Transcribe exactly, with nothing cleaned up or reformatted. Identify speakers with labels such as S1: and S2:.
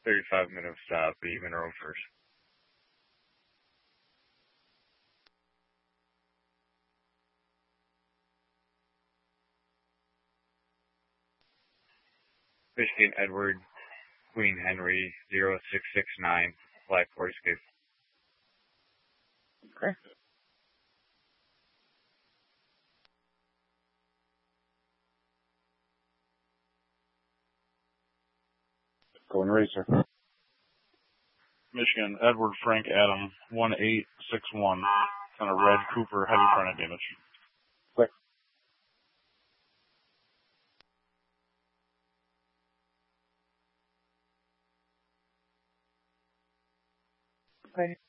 S1: thirty-five minute stop, even row first. Michigan Edward, Queen Henry, zero six six nine, flight four escape.
S2: Okay. Go and raise, sir.
S3: Michigan, Edward Frank Adam, one eight six one, on a red Cooper, heavy front end damage.
S2: Click.
S4: Okay.